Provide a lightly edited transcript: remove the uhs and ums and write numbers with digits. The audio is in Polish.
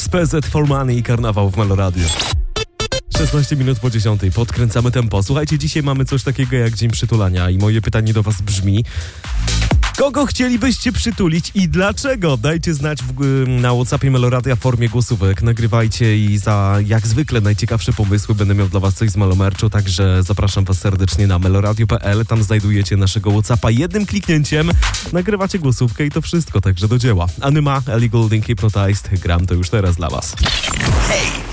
PZ for Money i Karnawał w Meloradio. 16 minut po 10. Podkręcamy tempo. Słuchajcie, dzisiaj mamy coś takiego jak Dzień Przytulania i moje pytanie do was brzmi: kogo chcielibyście przytulić i dlaczego? Dajcie znać na WhatsAppie Meloradia w formie głosówek. Nagrywajcie i jak zwykle najciekawsze pomysły. Będę miał dla was coś z Melomerchu, także zapraszam was serdecznie na meloradio.pl. Tam znajdujecie naszego WhatsAppa. Jednym kliknięciem nagrywacie głosówkę i to wszystko, także do dzieła. Anyma, Ellie Goulding, Hypnotized. Gram to już teraz dla was. Hej!